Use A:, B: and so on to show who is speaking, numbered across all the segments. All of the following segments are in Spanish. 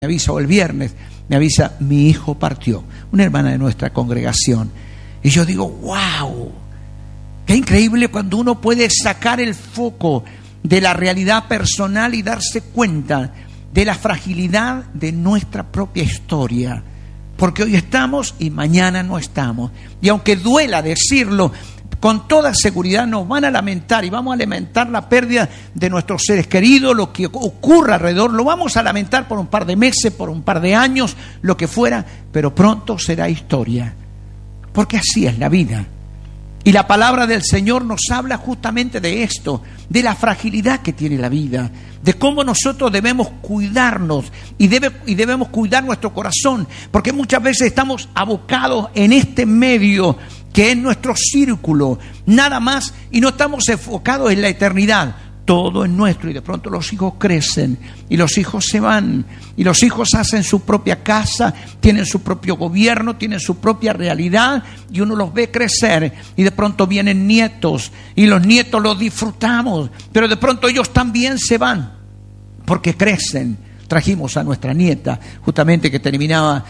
A: me avisa, o el viernes, me avisa, mi hijo partió, una hermana de nuestra congregación. Y yo digo, wow, qué increíble cuando uno puede sacar el foco de la realidad personal y darse cuenta de la fragilidad de nuestra propia historia. Porque hoy estamos y mañana no estamos. Y aunque duela decirlo, con toda seguridad nos van a lamentar y vamos a lamentar la pérdida de nuestros seres queridos, lo que ocurra alrededor, lo vamos a lamentar por un par de meses, por un par de años, lo que fuera, pero pronto será historia, porque así es la vida. Y la palabra del Señor nos habla justamente de esto, de la fragilidad que tiene la vida, de cómo nosotros debemos cuidarnos y debemos cuidar nuestro corazón, porque muchas veces estamos abocados en este medio que es nuestro círculo, nada más, y no estamos enfocados en la eternidad. Todo es nuestro, y de pronto los hijos crecen y los hijos se van y los hijos hacen su propia casa, tienen su propio gobierno, tienen su propia realidad, y uno los ve crecer y de pronto vienen nietos y los nietos los disfrutamos, pero de pronto ellos también se van porque crecen. Trajimos a nuestra nieta, justamente que terminaba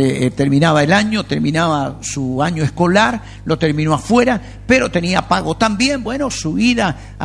A: el año, terminaba su año escolar, lo terminó afuera, pero tenía pago también, bueno, su ida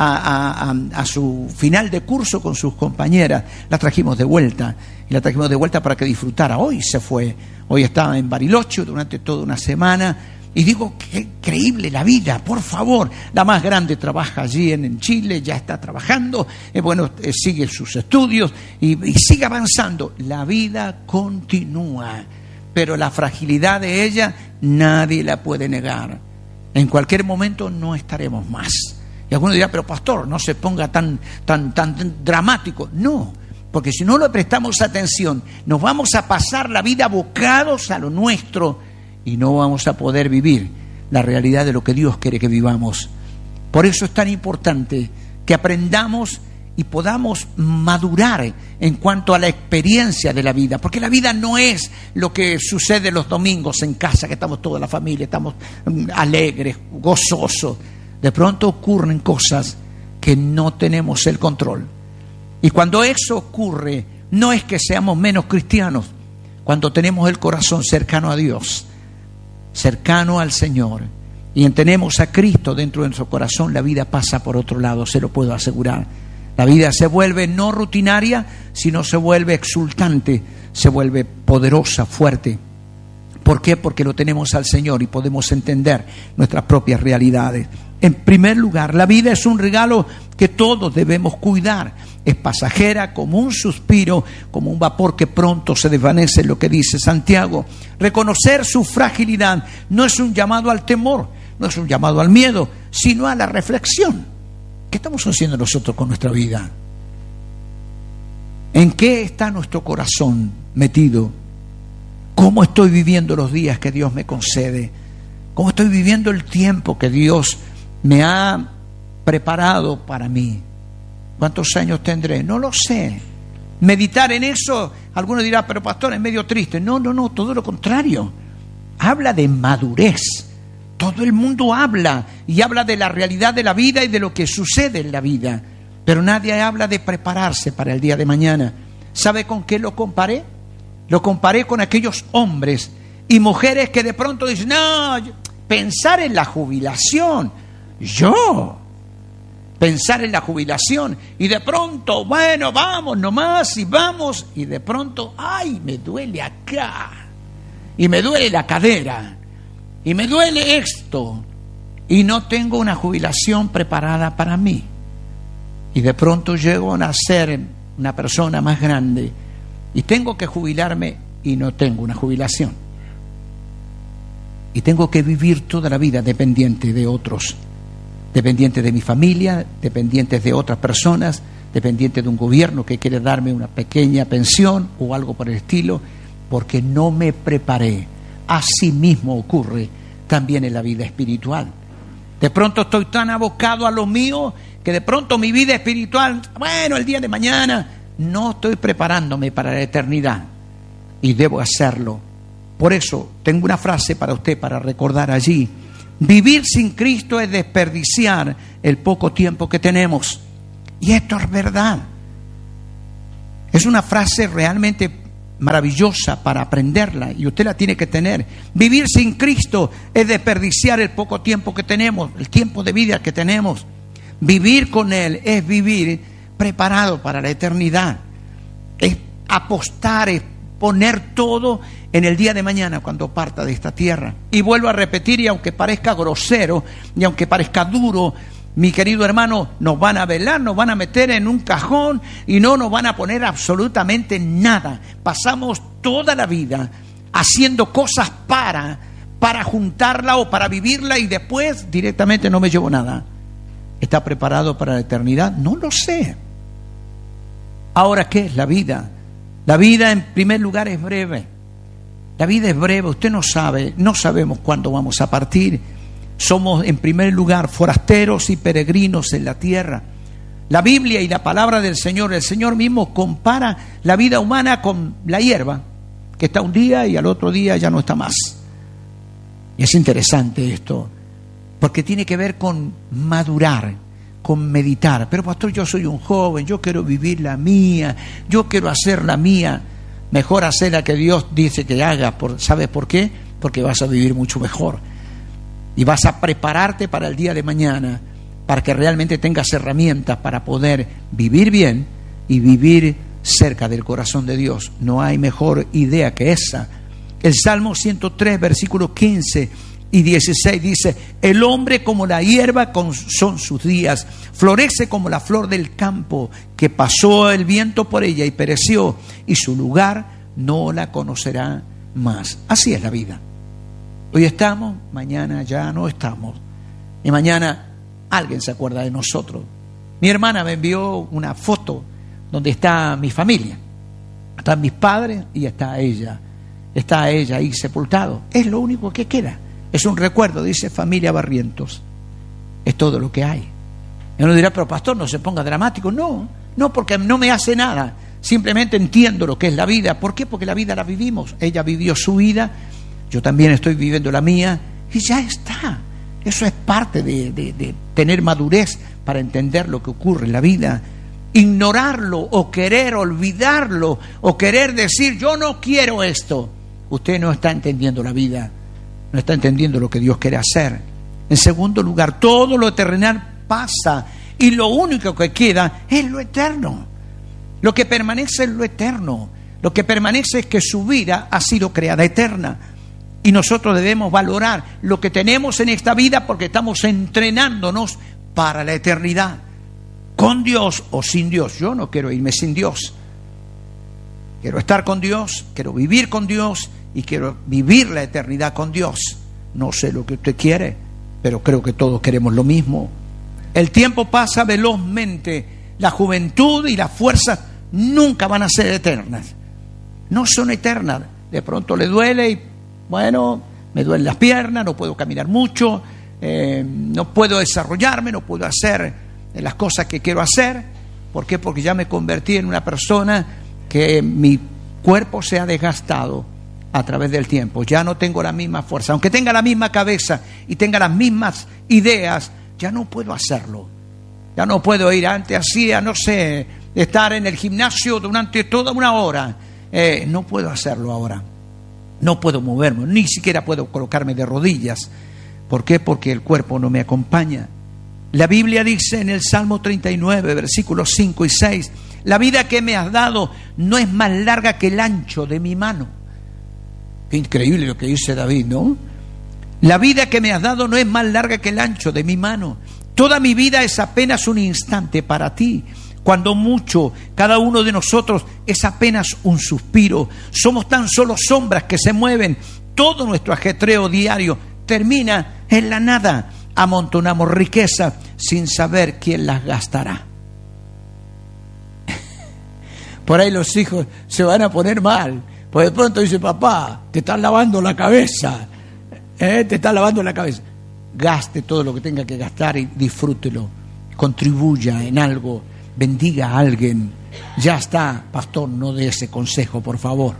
A: a su final de curso con sus compañeras. La trajimos de vuelta, y la trajimos de vuelta para que disfrutara. Hoy se fue, hoy estaba en Bariloche durante toda una semana. Y digo, qué increíble la vida, por favor. La más grande trabaja allí en Chile, ya está trabajando, sigue sus estudios y sigue avanzando. La vida continúa, pero la fragilidad de ella nadie la puede negar. En cualquier momento no estaremos más. Y alguno dirá, pero pastor, no se ponga tan dramático. No, porque si no le prestamos atención, nos vamos a pasar la vida abocados a lo nuestro, y no vamos a poder vivir la realidad de lo que Dios quiere que vivamos. Por eso es tan importante que aprendamos y podamos madurar en cuanto a la experiencia de la vida, porque la vida no es lo que sucede los domingos en casa, que estamos toda la familia, estamos alegres, gozosos. De pronto ocurren cosas que no tenemos el control. Y cuando eso ocurre, no es que seamos menos cristianos. Cuando tenemos el corazón cercano a Dios, cercano al Señor, y tenemos a Cristo dentro de nuestro corazón, la vida pasa por otro lado, se lo puedo asegurar. La vida se vuelve no rutinaria, sino se vuelve exultante, se vuelve poderosa, fuerte. ¿Por qué? Porque lo tenemos al Señor y podemos entender nuestras propias realidades. En primer lugar, la vida es un regalo que todos debemos cuidar. Es pasajera, como un suspiro, como un vapor que pronto se desvanece, lo que dice Santiago. Reconocer su fragilidad no es un llamado al temor, no es un llamado al miedo, sino a la reflexión. ¿Qué estamos haciendo nosotros con nuestra vida? ¿En qué está nuestro corazón metido? ¿Cómo estoy viviendo los días que Dios me concede? ¿Cómo estoy viviendo el tiempo que Dios me ha preparado para mí? ¿Cuántos años tendré? No lo sé. Meditar en eso, algunos dirán, pero pastor, es medio triste. No, todo lo contrario. Habla de madurez. Todo el mundo habla y habla de la realidad de la vida y de lo que sucede en la vida. Pero nadie habla de prepararse para el día de mañana. ¿Sabe con qué lo comparé? Lo comparé con aquellos hombres y mujeres que de pronto dicen, no, pensar en la jubilación. Pensar en la jubilación, y de pronto, bueno, vamos nomás y vamos, y de pronto, ay, me duele acá, y me duele la cadera, y me duele esto, y no tengo una jubilación preparada para mí. Y de pronto llego a ser una persona más grande y tengo que jubilarme y no tengo una jubilación. Y tengo que vivir toda la vida dependiente de otros, dependiente de mi familia, dependiente de otras personas, dependiente de un gobierno que quiere darme una pequeña pensión o algo por el estilo, porque no me preparé. Así mismo ocurre también en la vida espiritual. De pronto estoy tan abocado a lo mío que de pronto mi vida espiritual, bueno, el día de mañana, no estoy preparándome para la eternidad y debo hacerlo. Por eso tengo una frase para usted para recordar allí. Vivir sin Cristo es desperdiciar el poco tiempo que tenemos. Y esto es verdad. Es una frase realmente maravillosa para aprenderla y usted la tiene que tener. Vivir sin Cristo es desperdiciar el poco tiempo que tenemos, el tiempo de vida que tenemos. Vivir con Él es vivir preparado para la eternidad. Es apostar, es poner todo en el día de mañana cuando parta de esta tierra. Y vuelvo a repetir, y aunque parezca grosero, y aunque parezca duro, mi querido hermano, nos van a velar, nos van a meter en un cajón y no nos van a poner absolutamente nada. Pasamos toda la vida haciendo cosas para juntarla o para vivirla y después directamente no me llevo nada. ¿Está preparado para la eternidad? No lo sé. Ahora, ¿qué es la vida? La vida, en primer lugar, es breve. La vida es breve, usted no sabe, no sabemos cuándo vamos a partir. Somos, en primer lugar, forasteros y peregrinos en la tierra. La Biblia y la palabra del Señor, el Señor mismo compara la vida humana con la hierba, que está un día y al otro día ya no está más. Y es interesante esto, porque tiene que ver con madurar, con meditar. Pero pastor, yo soy un joven, yo quiero vivir la mía, yo quiero hacer la mía. Mejor hacer la que Dios dice que haga. ¿Sabes por qué? Porque vas a vivir mucho mejor. Y vas a prepararte para el día de mañana, para que realmente tengas herramientas para poder vivir bien y vivir cerca del corazón de Dios. No hay mejor idea que esa. El Salmo 103, versículos 15 y 16 dice: el hombre como la hierba son sus días, florece como la flor del campo, que pasó el viento por ella y pereció, y su lugar no la conocerá más. Así es la vida. Hoy estamos, mañana ya no estamos. Y mañana alguien se acuerda de nosotros. Mi hermana me envió una foto donde está mi familia. Están mis padres y está ella. Está ella ahí sepultado. Es lo único que queda. Es un recuerdo, dice familia Barrientos. Es todo lo que hay. Y uno dirá, pero pastor, no se ponga dramático. No, porque no me hace nada. Simplemente entiendo lo que es la vida. ¿Por qué? Porque la vida la vivimos. Ella vivió su vida. Yo también estoy viviendo la mía y ya está. Eso es parte de tener madurez para entender lo que ocurre en la vida. Ignorarlo o querer olvidarlo o querer decir yo no quiero esto. Usted no está entendiendo la vida, no está entendiendo lo que Dios quiere hacer. En segundo lugar, todo lo terrenal pasa y lo único que queda es lo eterno. Lo que permanece es lo eterno. Lo que permanece es que su vida ha sido creada eterna. Y nosotros debemos valorar lo que tenemos en esta vida porque estamos entrenándonos para la eternidad. Con Dios o sin Dios. Yo no quiero irme sin Dios. Quiero estar con Dios, quiero vivir con Dios y quiero vivir la eternidad con Dios. No sé lo que usted quiere, pero creo que todos queremos lo mismo. El tiempo pasa velozmente. La juventud y las fuerzas nunca van a ser eternas. No son eternas. De pronto le duele y bueno, me duelen las piernas, no puedo caminar mucho, no puedo desarrollarme, no puedo hacer las cosas que quiero hacer. ¿Por qué? Porque ya me convertí en una persona que mi cuerpo se ha desgastado a través del tiempo. Ya no tengo la misma fuerza. Aunque tenga la misma cabeza y tenga las mismas ideas, ya no puedo hacerlo. Ya no puedo ir. Antes hacía, no sé, estar en el gimnasio durante toda una hora. No puedo hacerlo ahora. No puedo moverme, ni siquiera puedo colocarme de rodillas. ¿Por qué? Porque el cuerpo no me acompaña. La Biblia dice en el Salmo 39, versículos 5 y 6, la vida que me has dado no es más larga que el ancho de mi mano. Qué increíble lo que dice David, ¿no? La vida que me has dado no es más larga que el ancho de mi mano. Toda mi vida es apenas un instante para ti. Cuando mucho, cada uno de nosotros es apenas un suspiro. Somos tan solo sombras que se mueven. Todo nuestro ajetreo diario termina en la nada. Amontonamos riqueza sin saber quién las gastará. Por ahí los hijos se van a poner mal. Pues de pronto dice, papá, te estás lavando la cabeza. Te estás lavando la cabeza. Gaste todo lo que tenga que gastar y disfrútelo. Contribuya en algo. Bendiga a alguien. Ya está, pastor, no dé ese consejo, por favor.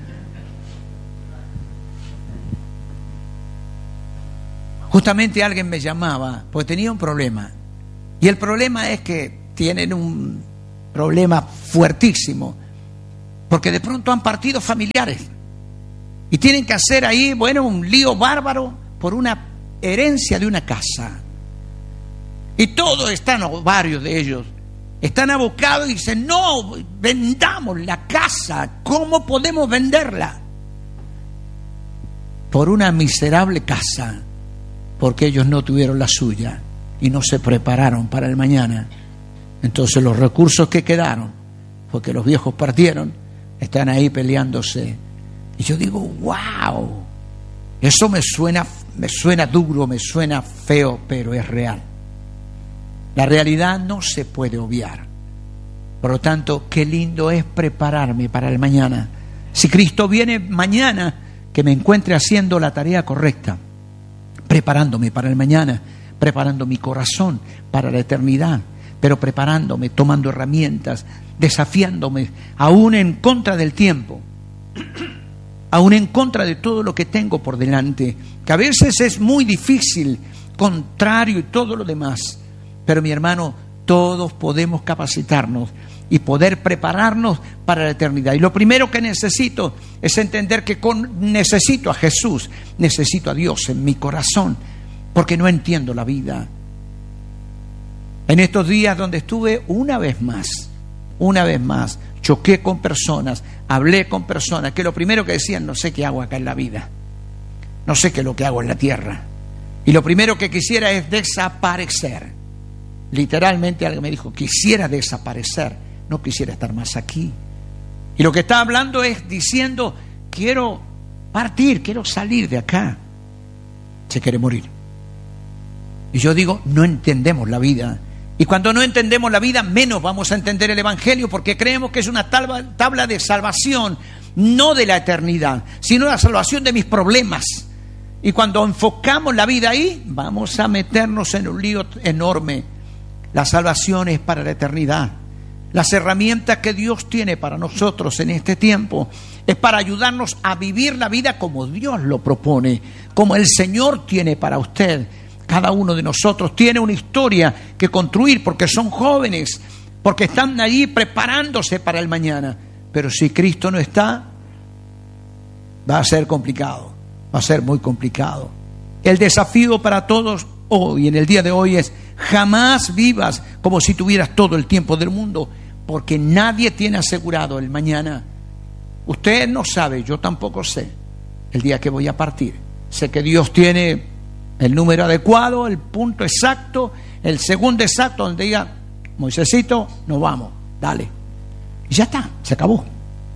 A: Justamente alguien me llamaba porque tenía un problema. Y el problema es que tienen un problema fuertísimo. porque de pronto han partido familiares y tienen que hacer ahí, un lío bárbaro por una herencia de una casa. Y todos están, o varios de ellos, están abocados y dicen: no, vendamos la casa. ¿Cómo podemos venderla? Por una miserable casa, porque ellos no tuvieron la suya y no se prepararon para el mañana. Entonces los recursos que quedaron, porque los viejos partieron, están ahí peleándose. Y yo digo: wow, eso me suena duro, me suena feo, pero es real. La realidad no se puede obviar. Por lo tanto, qué lindo es prepararme para el mañana. Si Cristo viene mañana, que me encuentre haciendo la tarea correcta, preparándome para el mañana, preparando mi corazón para la eternidad, pero preparándome, tomando herramientas, desafiándome, aún en contra del tiempo, aún en contra de todo lo que tengo por delante, que a veces es muy difícil, contrario y todo lo demás. Pero mi hermano, todos podemos capacitarnos y poder prepararnos para la eternidad. Y lo primero que necesito es entender que necesito a Jesús, necesito a Dios en mi corazón, porque no entiendo la vida. En estos días donde estuve una vez más, choqué con personas, hablé con personas que lo primero que decían: no sé qué hago acá en la vida, no sé qué es lo que hago en la tierra, y lo primero que quisiera es desaparecer. Literalmente alguien me dijo: quisiera desaparecer, no quisiera estar más aquí. Y lo que está hablando es diciendo: quiero partir, quiero salir de acá. Se quiere morir. Y yo digo: no entendemos la vida. Y cuando no entendemos la vida, menos vamos a entender el Evangelio, porque creemos que es una tabla de salvación, no de la eternidad, sino la salvación de mis problemas. Y cuando enfocamos la vida ahí, vamos a meternos en un lío enorme. La salvación es para la eternidad. Las herramientas que Dios tiene para nosotros en este tiempo es para ayudarnos a vivir la vida como Dios lo propone, como el Señor tiene para usted. Cada uno de nosotros tiene una historia que construir, porque son jóvenes, porque están allí preparándose para el mañana. Pero si Cristo no está, va a ser complicado, va a ser muy complicado. El desafío para todos hoy, en el día de hoy, es: jamás vivas como si tuvieras todo el tiempo del mundo, porque nadie tiene asegurado el mañana. Usted no sabe, yo tampoco sé el día que voy a partir. Sé que Dios tiene el número adecuado, el punto exacto, el segundo exacto, donde diga: Moisésito, nos vamos, dale. Y ya está, se acabó.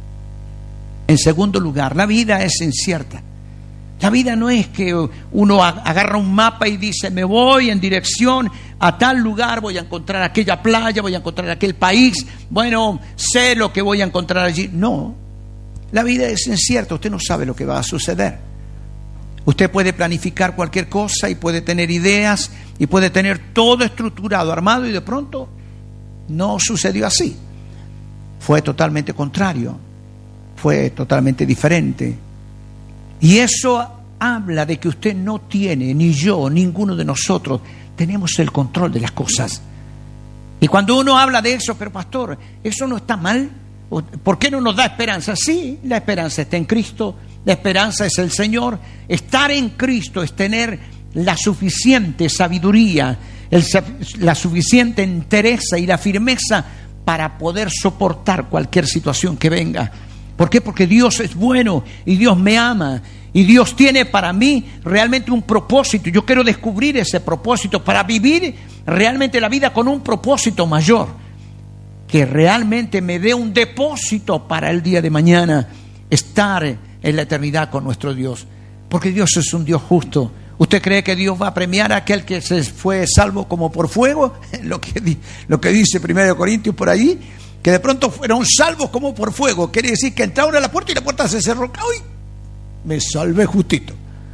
A: En segundo lugar, la vida es incierta. La vida no es que uno agarra un mapa y dice: me voy en dirección a tal lugar, voy a encontrar aquella playa, voy a encontrar aquel país, sé lo que voy a encontrar allí. No, la vida es incierta, usted no sabe lo que va a suceder. Usted puede planificar cualquier cosa y puede tener ideas y puede tener todo estructurado, armado, y de pronto no sucedió así. Fue totalmente contrario, fue totalmente diferente. Y eso habla de que usted no tiene, ni yo, ninguno de nosotros, tenemos el control de las cosas. Y cuando uno habla de eso: pero pastor, ¿eso no está mal? ¿Por qué no nos da esperanza? Sí, la esperanza está en Cristo, la esperanza es el Señor. Estar en Cristo es tener la suficiente sabiduría, la suficiente entereza y la firmeza para poder soportar cualquier situación que venga. ¿Por qué? Porque Dios es bueno y Dios me ama. Y Dios tiene para mí realmente un propósito. Yo quiero descubrir ese propósito para vivir realmente la vida con un propósito mayor, que realmente me dé un depósito para el día de mañana, estar en la eternidad con nuestro Dios. Porque Dios es un Dios justo. ¿Usted cree que Dios va a premiar a aquel que se fue salvo como por fuego? Lo que dice 1 Corintios por ahí, que de pronto fueron salvos como por fuego. Quiere decir que entraron a la puerta y la puerta se cerró. ¡Ay! Me salvé justito.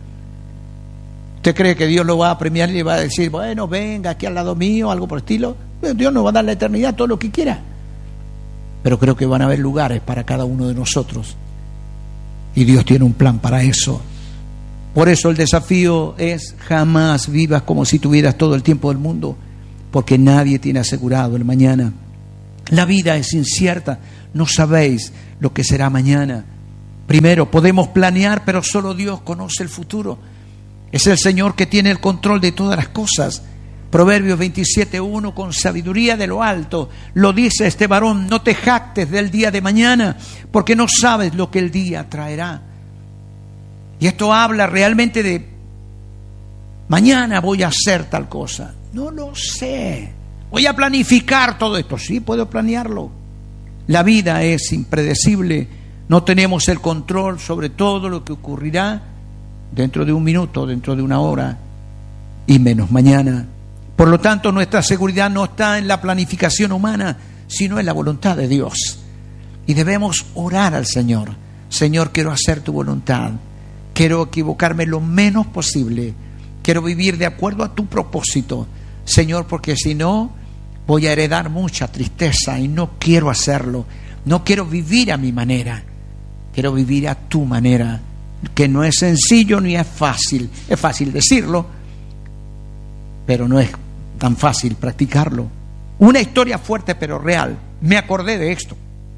A: ¿Usted cree que Dios lo va a premiar y le va a decir: bueno, venga aquí al lado mío, algo por el estilo? Dios nos va a dar la eternidad, todo lo que quiera. Pero creo que van a haber lugares para cada uno de nosotros. Y Dios tiene un plan para eso. Por eso el desafío es: jamás vivas como si tuvieras todo el tiempo del mundo, porque nadie tiene asegurado el mañana. La vida es incierta, no sabéis lo que será mañana. Primero, podemos planear, pero solo Dios conoce el futuro. Es el Señor que tiene el control de todas las cosas. Proverbios 27:1, con sabiduría de lo alto, lo dice este varón: no te jactes del día de mañana, porque no sabes lo que el día traerá. Y esto habla realmente de mañana voy a hacer tal cosa. No lo sé. Voy a planificar todo esto. Sí, puedo planearlo. La vida es impredecible. No tenemos el control sobre todo lo que ocurrirá dentro de un minuto, dentro de una hora y menos mañana. Por lo tanto, nuestra seguridad no está en la planificación humana, sino en la voluntad de Dios. Y debemos orar al Señor. Señor, quiero hacer tu voluntad. Quiero equivocarme lo menos posible. Quiero vivir de acuerdo a tu propósito, Señor, porque si no, voy a heredar mucha tristeza y no quiero hacerlo. No quiero vivir a mi manera. Quiero vivir a tu manera, que no es sencillo ni es fácil. Es fácil decirlo, pero no es tan fácil practicarlo. Una historia fuerte pero real. Me acordé de esto.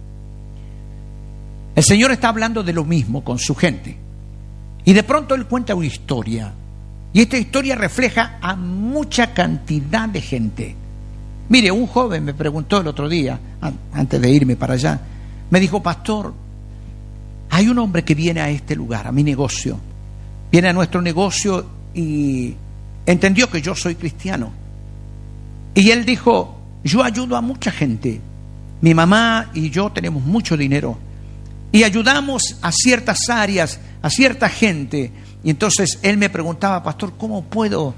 A: El Señor está hablando de lo mismo con su gente. Y de pronto Él cuenta una historia. Y esta historia refleja a mucha cantidad de gente. Mire, un joven me preguntó el otro día, antes de irme para allá, me dijo: pastor, hay un hombre que viene a este lugar, a mi negocio. Viene a nuestro negocio y entendió que yo soy cristiano. Y él dijo: yo ayudo a mucha gente. Mi mamá y yo tenemos mucho dinero. Y ayudamos a ciertas áreas, a cierta gente. Y entonces él me preguntaba: pastor, ¿cómo puedo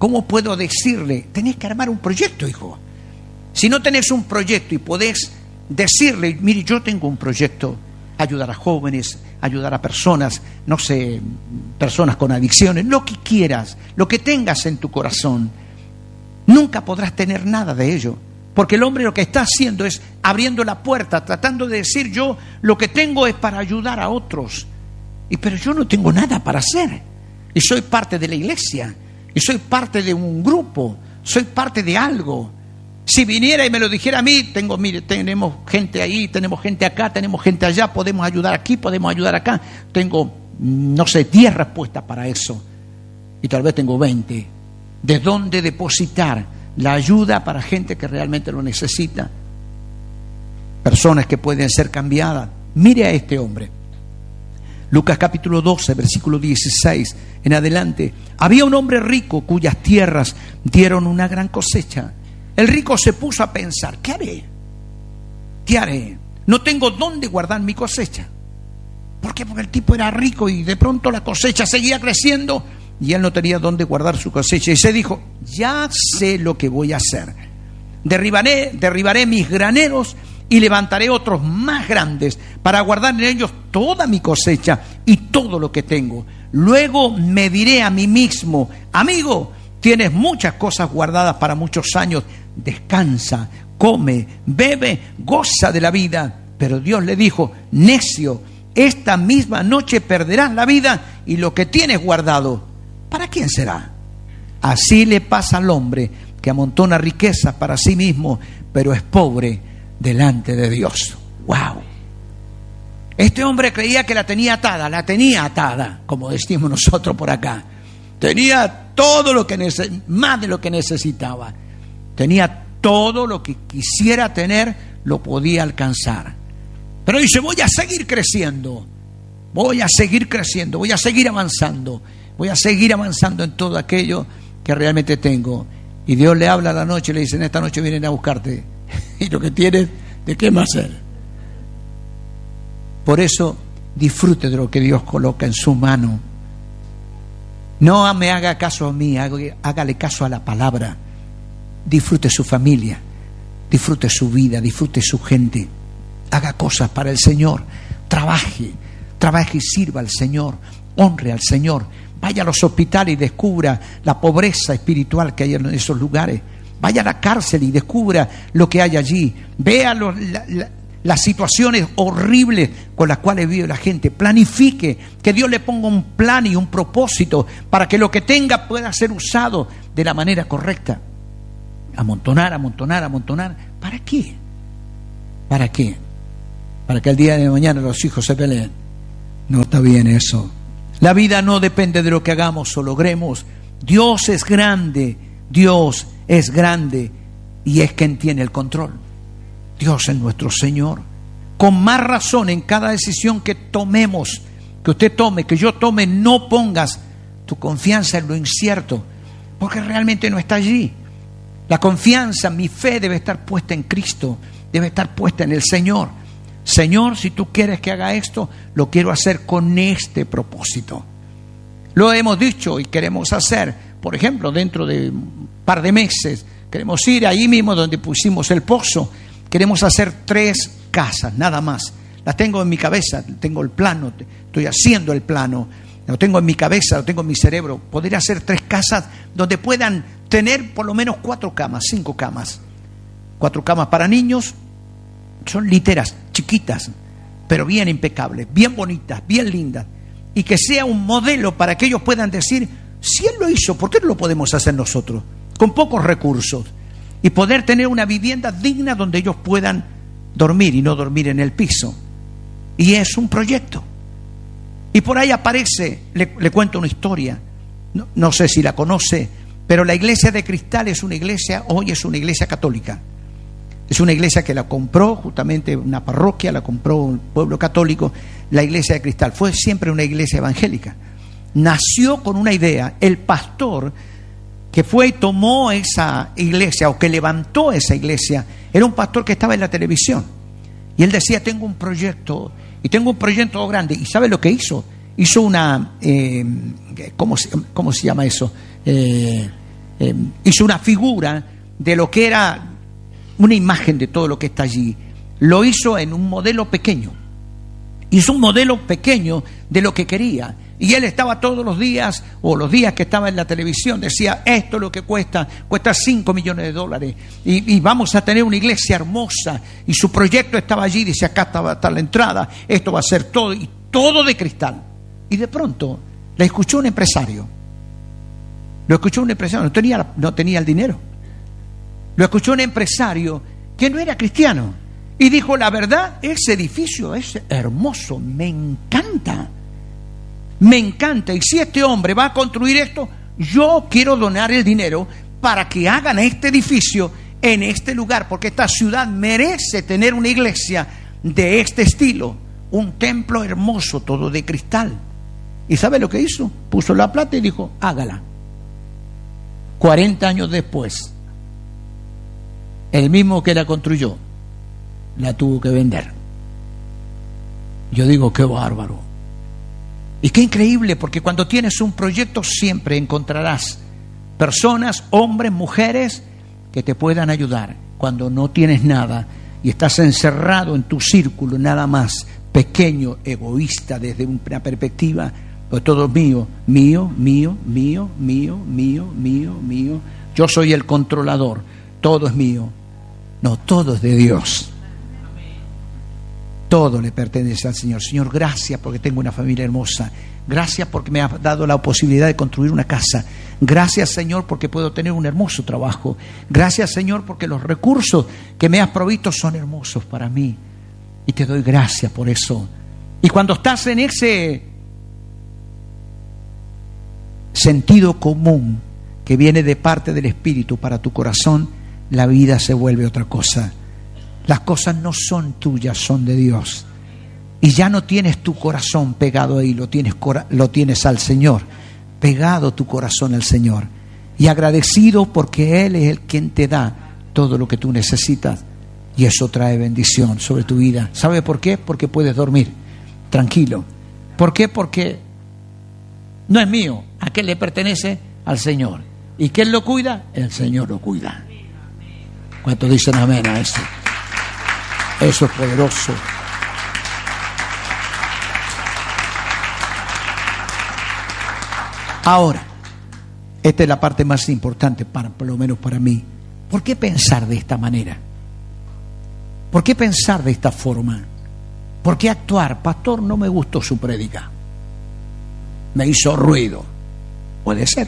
A: decirle? Tenés que armar un proyecto, hijo. Si no tenés un proyecto y podés decirle: mire, yo tengo un proyecto, ayudar a jóvenes, ayudar a personas, no sé, personas con adicciones, lo que quieras, lo que tengas en tu corazón, nunca podrás tener nada de ello. Porque el hombre lo que está haciendo es abriendo la puerta, tratando de decir: yo lo que tengo es para ayudar a otros. Pero yo no tengo nada para hacer. Y soy parte de la iglesia. Y soy parte de un grupo. Soy parte de algo. Si viniera y me lo dijera a mí: tenemos gente ahí, tenemos gente acá, tenemos gente allá, podemos ayudar aquí, podemos ayudar acá. Tengo, 10 respuestas para eso. Y tal vez tengo 20. ¿De dónde depositar la ayuda para gente que realmente lo necesita? Personas que pueden ser cambiadas. Mire a este hombre. Lucas capítulo 12, versículo 16 en adelante. Había un hombre rico cuyas tierras dieron una gran cosecha. El rico se puso a pensar: ¿qué haré? ¿Qué haré? No tengo dónde guardar mi cosecha. ¿Por qué? Porque el tipo era rico y de pronto la cosecha seguía creciendo y él no tenía dónde guardar su cosecha. Y se dijo: ya sé lo que voy a hacer. Derribaré mis graneros y levantaré otros más grandes para guardar en ellos toda mi cosecha y todo lo que tengo. Luego me diré a mí mismo: amigo, tienes muchas cosas guardadas para muchos años. Descansa, come, bebe, goza de la vida. Pero Dios le dijo: necio, esta misma noche perderás la vida y lo que tienes guardado, ¿para quién será? Así le pasa al hombre que amontona riquezas para sí mismo, pero es pobre delante de Dios. ¡Wow! Este hombre creía que la tenía atada, como decimos nosotros por acá. Tenía todo lo que más de lo que necesitaba. Tenía todo lo que quisiera tener, lo podía alcanzar. Pero dice: voy a seguir creciendo, voy a seguir avanzando, voy a seguir avanzando en todo aquello que realmente tengo. Y Dios le habla a la noche y le dice: en esta noche vienen a buscarte. Y lo que tienes, ¿de qué más hacer? Por eso, disfrute de lo que Dios coloca en su mano. No me haga caso a mí, hágale caso a la palabra. Disfrute su familia, disfrute su vida, disfrute su gente. Haga cosas para el Señor. Trabaje y sirva al Señor. Honre al Señor. Vaya a los hospitales y descubra la pobreza espiritual que hay en esos lugares. Vaya a la cárcel y descubra lo que hay allí. Vea las situaciones horribles con las cuales vive la gente. Planifique, que Dios le ponga un plan y un propósito para que lo que tenga pueda ser usado de la manera correcta. Amontonar. ¿Para qué? ¿Para qué? para que el día de mañana los hijos se peleen. No está bien eso. La vida no depende de lo que hagamos o logremos. Dios es grande, Dios es grande y es quien tiene el control. Dios es nuestro Señor. Con más razón, en cada decisión que tomemos, que usted tome, que yo tome, no pongas tu confianza en lo incierto, porque realmente no está allí. La confianza, mi fe debe estar puesta en Cristo, debe estar puesta en el Señor. Señor, si tú quieres que haga esto, lo quiero hacer con este propósito. Lo hemos dicho y queremos hacer. Por ejemplo, dentro de un par de meses, queremos ir ahí mismo donde pusimos el pozo. Queremos hacer 3 casas, nada más. Las tengo en mi cabeza, tengo el plano, estoy haciendo el plano. Lo tengo en mi cabeza, lo tengo en mi cerebro. Poder hacer 3 casas donde puedan tener por lo menos 4 camas, 5 camas. 4 camas para niños. Son literas, chiquitas, pero bien impecables, bien bonitas, bien lindas. Y que sea un modelo para que ellos puedan decir, si Él lo hizo, ¿por qué no lo podemos hacer nosotros? Con pocos recursos. Y poder tener una vivienda digna donde ellos puedan dormir y no dormir en el piso. Y es un proyecto. Y por ahí aparece, le cuento una historia, no sé si la conoce, pero la iglesia de Cristal es una iglesia, hoy es una iglesia católica. Es una iglesia que la compró justamente una parroquia, la compró un pueblo católico, la iglesia de Cristal. Fue siempre una iglesia evangélica. Nació con una idea. El pastor que fue y tomó esa iglesia, o que levantó esa iglesia, era un pastor que estaba en la televisión. Y él decía, tengo un proyecto, y tengo un proyecto grande. ¿Y sabe lo que hizo? Hizo una, ¿cómo se llama eso? Hizo una figura de lo que era una imagen de todo lo que está allí. Lo hizo en un modelo pequeño. Hizo un modelo pequeño de lo que quería. Y él estaba todos los días, o los días que estaba en la televisión, decía, esto es lo que cuesta $5 millones. Y vamos a tener una iglesia hermosa. Y su proyecto estaba allí, dice, acá va a estar la entrada, esto va a ser todo, y todo de cristal. Y de pronto, la escuchó un empresario. Lo escuchó un empresario, no tenía el dinero. Lo escuchó un empresario que no era cristiano. Y dijo, la verdad, ese edificio es hermoso, me encanta. Me encanta. Y si este hombre va a construir esto, yo quiero donar el dinero para que hagan este edificio en este lugar, porque esta ciudad merece tener una iglesia de este estilo, un templo hermoso, todo de cristal. ¿Y sabe lo que hizo? Puso la plata y dijo, hágala. 40 años después, el mismo que la construyó, la tuvo que vender. Yo digo, qué bárbaro. Y qué increíble, porque cuando tienes un proyecto siempre encontrarás personas, hombres, mujeres, que te puedan ayudar. Cuando no tienes nada y estás encerrado en tu círculo nada más pequeño, egoísta desde una perspectiva, pues todo es mío, mío, mío, mío, mío, mío, mío, mío. Yo soy el controlador, todo es mío. No, todo es de Dios. Todo le pertenece al Señor. Señor, gracias porque tengo una familia hermosa. Gracias porque me has dado la posibilidad de construir una casa. Gracias, Señor, porque puedo tener un hermoso trabajo. Gracias, Señor, porque los recursos que me has provisto son hermosos para mí. Y te doy gracias por eso. Y cuando estás en ese sentido común que viene de parte del Espíritu para tu corazón, la vida se vuelve otra cosa. Las cosas no son tuyas, son de Dios. Y ya no tienes tu corazón pegado ahí, lo tienes al Señor. Pegado tu corazón al Señor. Y agradecido porque Él es el quien te da todo lo que tú necesitas. Y eso trae bendición sobre tu vida. ¿Sabe por qué? Porque puedes dormir tranquilo. ¿Por qué? Porque no es mío. ¿A qué le pertenece? Al Señor. ¿Y quién lo cuida? El Señor lo cuida. ¿Cuántos dicen amén a eso? Eso es poderoso. Ahora, esta es la parte más importante, por lo menos para mí. ¿Por qué pensar de esta manera? ¿Por qué pensar de esta forma? ¿Por qué actuar? Pastor, no me gustó su prédica. Me hizo ruido. Puede ser.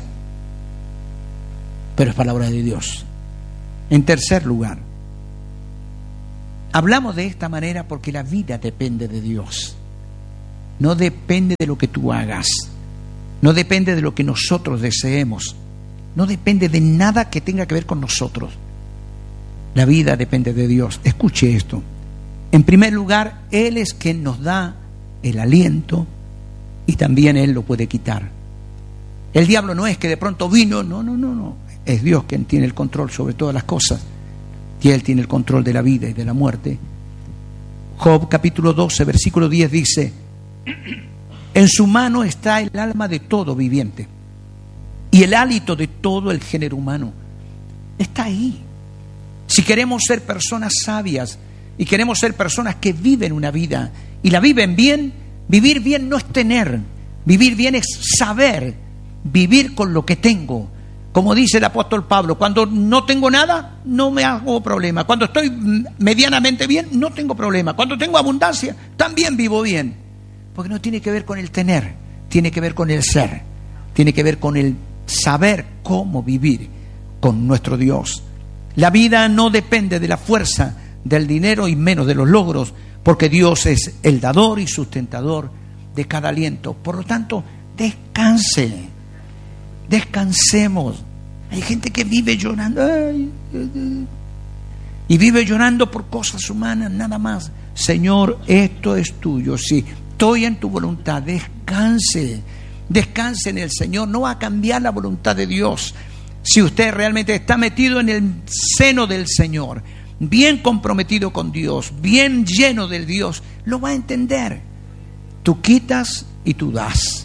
A: Pero es palabra de Dios. En tercer lugar, Hablamos de esta manera porque la vida depende de Dios. No depende de lo que tú hagas. No depende de lo que nosotros deseemos. No depende de nada que tenga que ver con nosotros. La vida depende de Dios. Escuche esto. En primer lugar, Él es quien nos da el aliento y también Él lo puede quitar. El diablo no es que de pronto vino, no. Es Dios quien tiene el control sobre todas las cosas. Y Él tiene el control de la vida y de la muerte. Job capítulo 12, versículo 10 dice: en su mano está el alma de todo viviente y el hálito de todo el género humano. Está ahí. Si queremos ser personas sabias y queremos ser personas que viven una vida y la viven bien, vivir bien no es tener, vivir bien es saber vivir con lo que tengo. Como dice el apóstol Pablo, cuando no tengo nada, no me hago problema. Cuando estoy medianamente bien, no tengo problema. Cuando tengo abundancia, también vivo bien. Porque no tiene que ver con el tener, tiene que ver con el ser, tiene que ver con el saber cómo vivir con nuestro Dios. La vida no depende de la fuerza del dinero y menos de los logros, porque Dios es el dador y sustentador de cada aliento. Por lo tanto, descansemos. Hay gente que vive llorando y vive llorando por cosas humanas nada más. Señor, esto es tuyo, sí, estoy en tu voluntad. Descanse en el Señor. No va a cambiar la voluntad de Dios. Si usted realmente está metido en el seno del Señor, bien comprometido con Dios, bien lleno del Dios, lo va a entender. Tú quitas y tú das.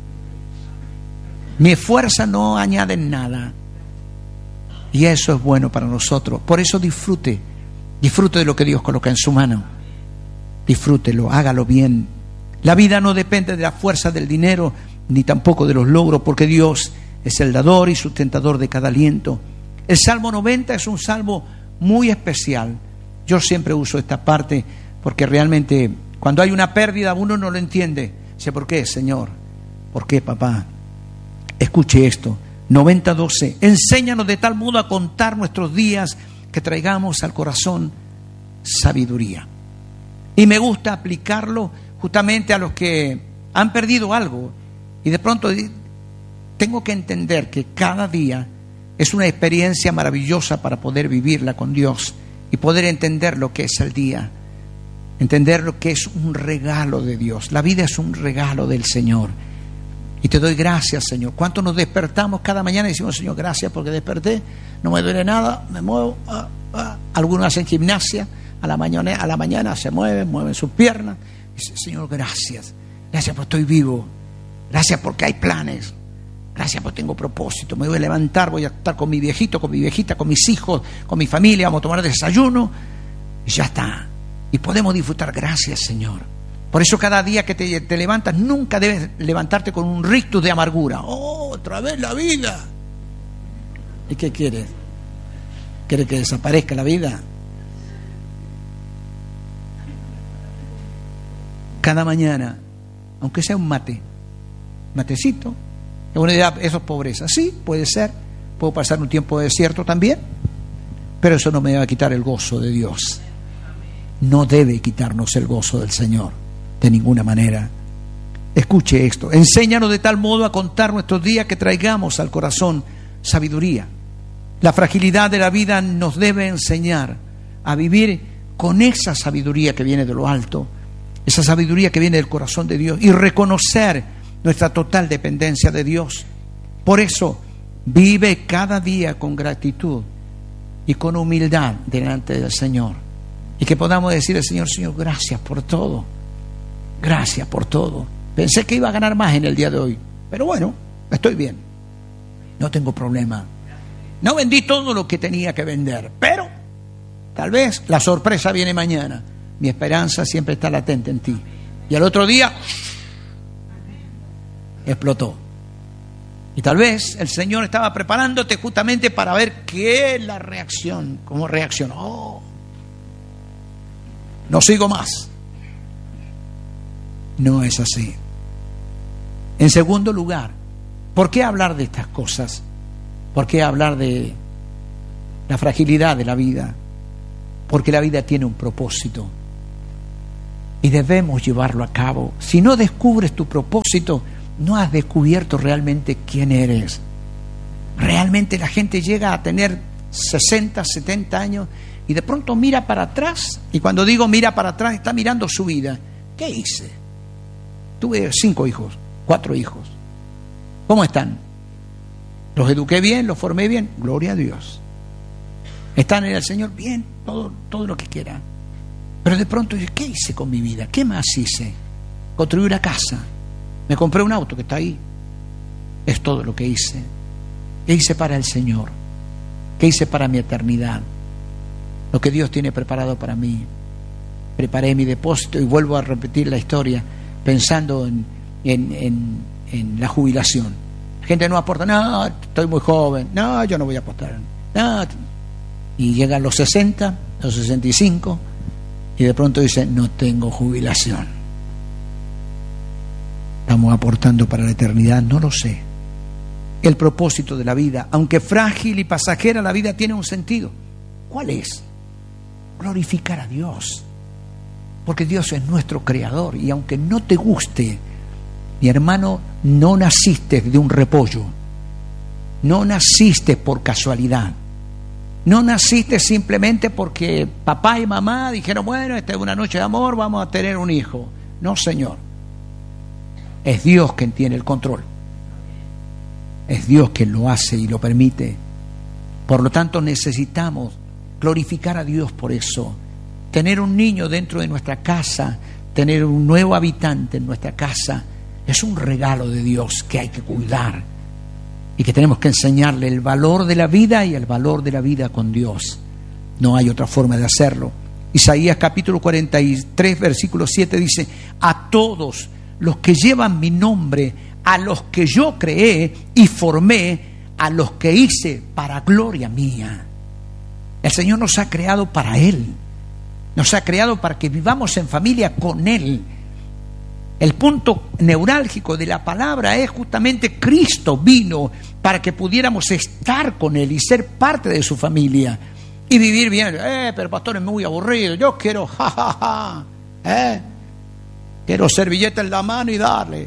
A: Mi fuerza no añade nada. Y eso es bueno para nosotros. Por eso disfrute de lo que Dios coloca en su mano. Disfrútelo, hágalo bien. La vida no depende de la fuerza del dinero, ni tampoco de los logros, porque Dios es el dador y sustentador de cada aliento. El Salmo 90 es un salmo muy especial. Yo siempre uso esta parte porque realmente cuando hay una pérdida uno no lo entiende. Dice, ¿por qué, Señor? ¿Por qué, papá? Escuche esto, 90:12. Enséñanos de tal modo a contar nuestros días que traigamos al corazón sabiduría. Y me gusta aplicarlo justamente a los que han perdido algo y de pronto tengo que entender que cada día es una experiencia maravillosa para poder vivirla con Dios y poder entender lo que es el día, entender lo que es un regalo de Dios. La vida es un regalo del Señor. Y te doy gracias, Señor. ¿Cuánto nos despertamos cada mañana y decimos, Señor, gracias porque desperté, no me duele nada, me muevo? Algunos hacen gimnasia, a la mañana se mueven sus piernas. Dice, Señor, gracias porque estoy vivo, gracias porque hay planes, gracias porque tengo propósito. Me voy a levantar, voy a estar con mi viejito, con mi viejita, con mis hijos, con mi familia, vamos a tomar desayuno y ya está. Y podemos disfrutar. Gracias, Señor. Por eso cada día que te levantas, nunca debes levantarte con un rictus de amargura. ¡Oh, otra vez la vida! ¿Y qué quieres? ¿Quieres que desaparezca la vida? Cada mañana, aunque sea un matecito, uno dirá, eso es pobreza. Sí, puede ser. Puedo pasar un tiempo de desierto también, pero eso no me va a quitar el gozo de Dios. No debe quitarnos el gozo del Señor. De ninguna manera. Escuche esto. Enséñanos de tal modo a contar nuestros días que traigamos al corazón sabiduría. La fragilidad de la vida nos debe enseñar a vivir con esa sabiduría que viene de lo alto, esa sabiduría que viene del corazón de Dios y reconocer nuestra total dependencia de Dios. Por eso, vive cada día con gratitud y con humildad delante del Señor. Y que podamos decir al Señor, Señor, gracias por todo. Gracias por todo. Pensé que iba a ganar más en el día de hoy, pero bueno, estoy bien. No tengo problema. No vendí todo lo que tenía que vender, pero tal vez la sorpresa viene mañana. Mi esperanza siempre está latente en ti. Y al otro día explotó. Y tal vez el Señor estaba preparándote justamente para ver qué es la reacción, cómo reaccionó. No sigo más. No es así. En segundo lugar, ¿por qué hablar de estas cosas? ¿Por qué hablar de la fragilidad de la vida? porque la vida tiene un propósito y debemos llevarlo a cabo. Si no descubres tu propósito, no has descubierto realmente quién eres. Realmente la gente llega a tener 60, 70 años y de pronto mira para atrás, y cuando digo mira para atrás, está mirando su vida. ¿Qué hice? Tuve 5 hijos, 4 hijos. ¿Cómo están? ¿Los eduqué bien? ¿Los formé bien? Gloria a Dios. ¿Están en el Señor? Bien, todo lo que quieran. Pero de pronto, ¿qué hice con mi vida? ¿Qué más hice? Construí una casa, me compré un auto que está ahí. Es todo lo que hice. ¿Qué hice para el Señor? ¿Qué hice para mi eternidad? Lo que Dios tiene preparado para mí. Preparé mi depósito y vuelvo a repetir la historia pensando en la jubilación. La gente no aporta, no, estoy muy joven, no, yo no voy a apostar, no. Y llegan los 60, los 65 y de pronto dicen, no tengo jubilación. ¿Estamos aportando para la eternidad? No lo sé. El propósito de la vida, aunque frágil y pasajera, la vida tiene un sentido. ¿Cuál es? Glorificar a Dios, porque Dios es nuestro creador, y aunque no te guste, mi hermano, no naciste de un repollo, no naciste por casualidad, no naciste simplemente porque papá y mamá dijeron, bueno, esta es una noche de amor, vamos a tener un hijo. No, Señor, es Dios quien tiene el control, es Dios quien lo hace y lo permite. Por lo tanto, necesitamos glorificar a Dios por eso. Tener un niño dentro de nuestra casa, tener un nuevo habitante en nuestra casa, es un regalo de Dios que hay que cuidar y que tenemos que enseñarle el valor de la vida y el valor de la vida con Dios. No hay otra forma de hacerlo. Isaías capítulo 43, versículo 7 dice, a todos los que llevan mi nombre, a los que yo creé y formé, a los que hice para gloria mía. El Señor nos ha creado para Él. Nos ha creado para que vivamos en familia con Él. El punto neurálgico de la palabra es justamente Cristo vino para que pudiéramos estar con Él y ser parte de su familia y vivir bien. Pero pastor, es muy aburrido. Yo quiero, quiero servilleta en la mano y darle.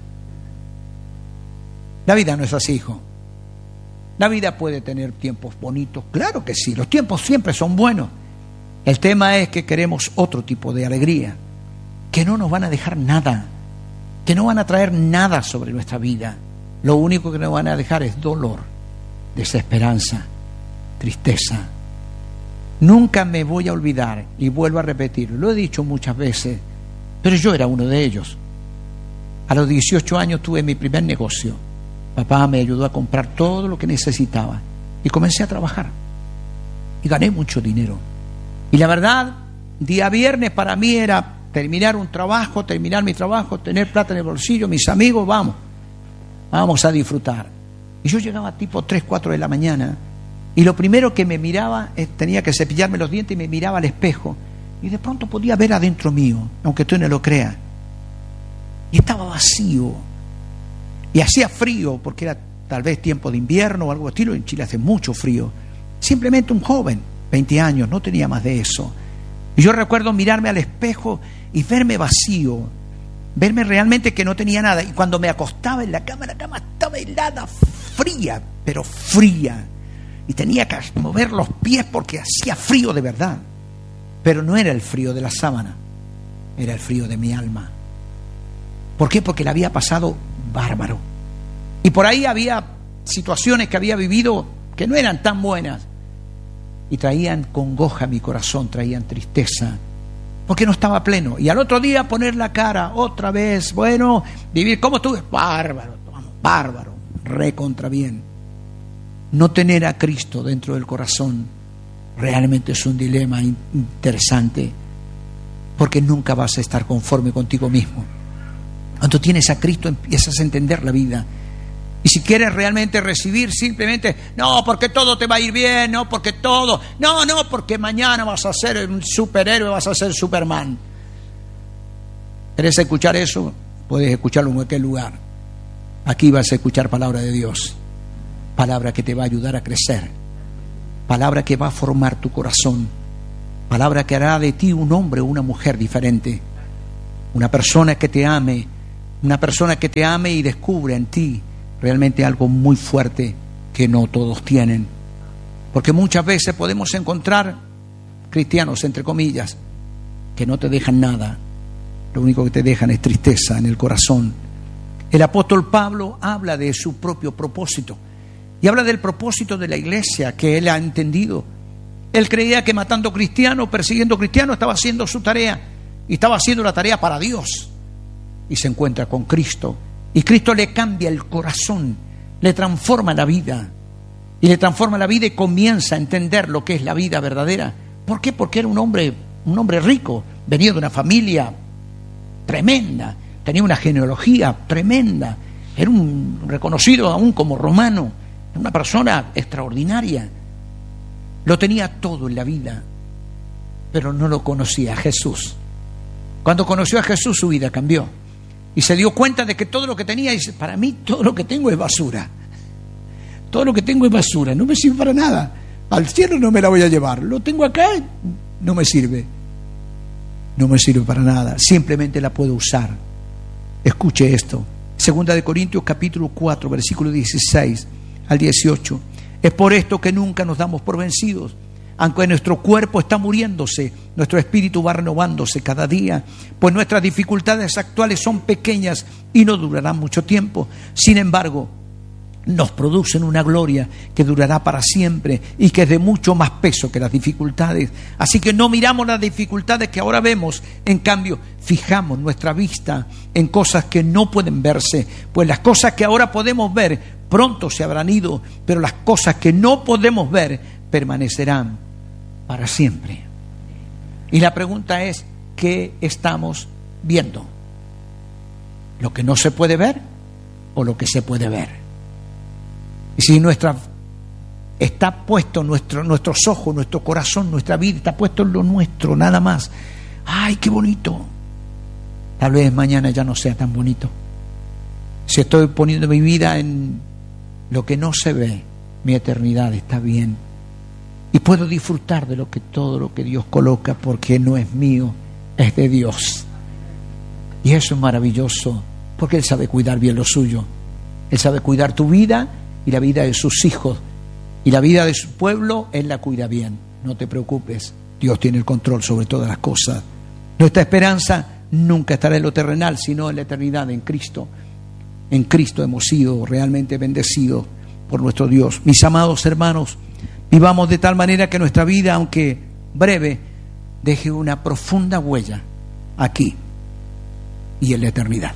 A: La vida no es así, hijo. La vida puede tener tiempos bonitos, claro que sí, los tiempos siempre son buenos. El tema es que queremos otro tipo de alegría, que no nos van a dejar nada, que no van a traer nada sobre nuestra vida. Lo único que nos van a dejar es dolor, desesperanza, tristeza. Nunca me voy a olvidar, y vuelvo a repetir, lo he dicho muchas veces, pero yo era uno de ellos. A los 18 años tuve mi primer negocio. Papá me ayudó a comprar todo lo que necesitaba y comencé a trabajar y gané mucho dinero. Y la verdad, día viernes para mí era terminar mi trabajo, tener plata en el bolsillo, mis amigos, vamos a disfrutar. Y yo llegaba tipo 3, 4 de la mañana y lo primero que me miraba, tenía que cepillarme los dientes y me miraba al espejo y de pronto podía ver adentro mío, aunque tú no lo creas, y estaba vacío. Y hacía frío, porque era tal vez tiempo de invierno o algo de estilo. En Chile hace mucho frío. Simplemente un joven, 20 años, no tenía más de eso. Y yo recuerdo mirarme al espejo y verme vacío, verme realmente que no tenía nada. Y cuando me acostaba en la cama estaba helada, fría, pero fría. Y tenía que mover los pies porque hacía frío de verdad. Pero no era el frío de la sábana, era el frío de mi alma. ¿Por qué? Porque la había pasado bárbaro. Y por ahí había situaciones que había vivido que no eran tan buenas y traían congoja a mi corazón, traían tristeza, porque no estaba pleno. Y al otro día poner la cara otra vez, bueno, vivir como tú, bárbaro, recontra bien. No tener a Cristo dentro del corazón realmente es un dilema interesante, porque nunca vas a estar conforme contigo mismo. Cuando tienes a Cristo empiezas a entender la vida. Y si quieres realmente recibir, simplemente, no, porque todo te va a ir bien, no, porque todo, no, porque mañana vas a ser un superhéroe, vas a ser Superman. ¿Quieres escuchar eso? Puedes escucharlo en cualquier lugar. Aquí vas a escuchar palabra de Dios, palabra que te va a ayudar a crecer, palabra que va a formar tu corazón, Palabra que hará de ti un hombre o una mujer diferente. Una persona que te ame. Una persona que te ame y descubre en ti realmente algo muy fuerte que no todos tienen. Porque muchas veces podemos encontrar cristianos, entre comillas, que no te dejan nada. Lo único que te dejan es tristeza en el corazón. El apóstol Pablo habla de su propio propósito. Y habla del propósito de la iglesia que él ha entendido. Él creía que matando cristianos, persiguiendo cristianos, estaba haciendo su tarea. Y estaba haciendo la tarea para Dios. Y se encuentra con Cristo. Y Cristo le cambia el corazón. Le transforma la vida. Y le transforma la vida y comienza a entender lo que es la vida verdadera. ¿Por qué? Porque era un hombre rico. Venía de una familia tremenda. Tenía una genealogía tremenda. Era un reconocido aún como romano. Una persona extraordinaria. Lo tenía todo en la vida, pero no lo conocía a Jesús. Cuando conoció a Jesús, su vida cambió. Y se dio cuenta de que todo lo que tenía, dice, para mí todo lo que tengo es basura. Todo lo que tengo es basura, no me sirve para nada. Al cielo no me la voy a llevar. Lo tengo acá, no me sirve. No me sirve para nada. Simplemente la puedo usar. Escuche esto. 2 Corintios capítulo 4, versículo 16 al 18. Es por esto que nunca nos damos por vencidos. Aunque nuestro cuerpo está muriéndose, nuestro espíritu va renovándose cada día, pues nuestras dificultades actuales son pequeñas y no durarán mucho tiempo. Sin embargo, nos producen una gloria que durará para siempre y que es de mucho más peso que las dificultades. Así que no miramos las dificultades que ahora vemos, en cambio, fijamos nuestra vista en cosas que no pueden verse, pues las cosas que ahora podemos ver pronto se habrán ido, pero las cosas que no podemos ver permanecerán para siempre. Y la pregunta es, ¿qué estamos viendo? ¿Lo que no se puede ver o lo que se puede ver? Y si está puesto nuestros ojos, nuestro corazón, nuestra vida, está puesto en lo nuestro, nada más. ¡Ay, qué bonito! Tal vez mañana ya no sea tan bonito. Si estoy poniendo mi vida en lo que no se ve, mi eternidad está bien. Y puedo disfrutar de todo lo que Dios coloca, porque no es mío, es de Dios. Y eso es maravilloso, porque Él sabe cuidar bien lo suyo. Él sabe cuidar tu vida y la vida de sus hijos. Y la vida de su pueblo, Él la cuida bien. No te preocupes, Dios tiene el control sobre todas las cosas. Nuestra esperanza nunca estará en lo terrenal, sino en la eternidad, en Cristo. En Cristo hemos sido realmente bendecidos por nuestro Dios. Mis amados hermanos, vivamos de tal manera que nuestra vida, aunque breve, deje una profunda huella aquí y en la eternidad.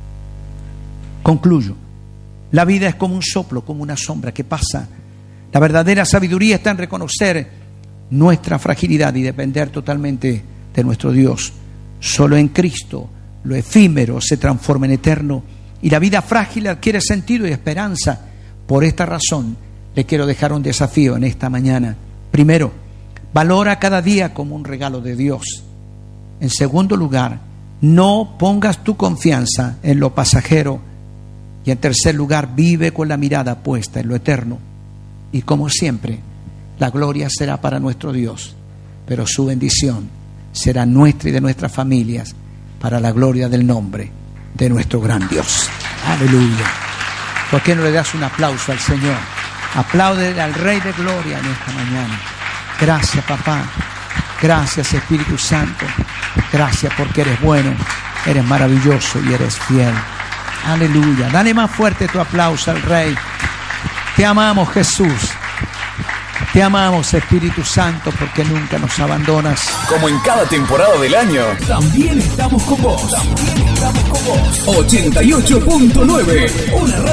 A: Concluyo. La vida es como un soplo, como una sombra que pasa. La verdadera sabiduría está en reconocer nuestra fragilidad y depender totalmente de nuestro Dios. Solo en Cristo lo efímero se transforma en eterno y la vida frágil adquiere sentido y esperanza. Por esta razón le quiero dejar un desafío en esta mañana. Primero, valora cada día como un regalo de Dios. En segundo lugar, no pongas tu confianza en lo pasajero. Y en tercer lugar, vive con la mirada puesta en lo eterno. Y como siempre, la gloria será para nuestro Dios, pero su bendición será nuestra y de nuestras familias para la gloria del nombre de nuestro gran Dios. Aleluya. ¿Por qué no le das un aplauso al Señor? Aplaude al Rey de Gloria en esta mañana. Gracias, papá. Gracias, Espíritu Santo. Gracias porque eres bueno, eres maravilloso y eres fiel. Aleluya. Dale más fuerte tu aplauso al Rey. Te amamos, Jesús. Te amamos, Espíritu Santo, porque nunca nos abandonas.
B: Como en cada temporada del año, también estamos con vos. 88.9. Una